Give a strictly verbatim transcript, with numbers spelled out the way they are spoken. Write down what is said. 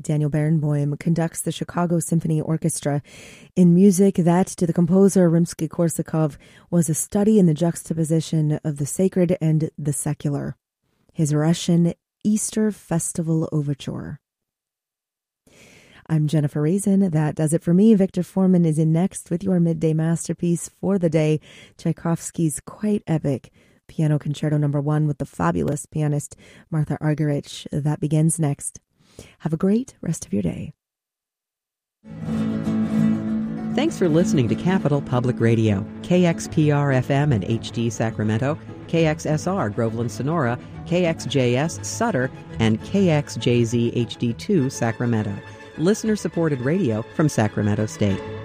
Daniel Barenboim conducts the Chicago Symphony Orchestra in music that, to the composer Rimsky-Korsakov, was a study in the juxtaposition of the sacred and the secular. His Russian Easter Festival Overture. I'm Jennifer Raisin. That does it for me. Victor Foreman is in next with your midday masterpiece for the day, Tchaikovsky's quite epic Piano Concerto Number One with the fabulous pianist Martha Argerich. That begins next. Have a great rest of your day. Thanks for listening to Capital Public Radio, K X P R F M and H D Sacramento, K X S R Groveland Sonora, K X J S Sutter, and K X J Z H D two Sacramento. Listener-supported radio from Sacramento State.